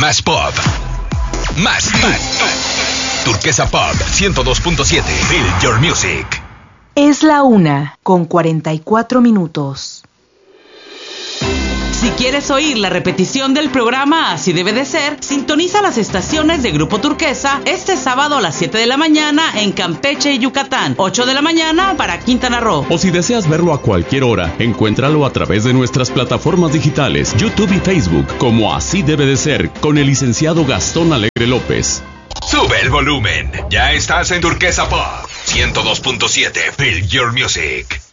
Más pop. Más. Turquesa Pop 102.7. Feel your music. Es la 1:44. Si quieres oír la repetición del programa Así Debe de Ser, sintoniza las estaciones de Grupo Turquesa este sábado a las 7 de la mañana en Campeche y Yucatán, 8 de la mañana para Quintana Roo. O si deseas verlo a cualquier hora, encuéntralo a través de nuestras plataformas digitales, YouTube y Facebook, como Así Debe de Ser, con el licenciado Gastón Alegre López. Sube el volumen. Ya estás en Turquesa Pop 102.7. Feel your music.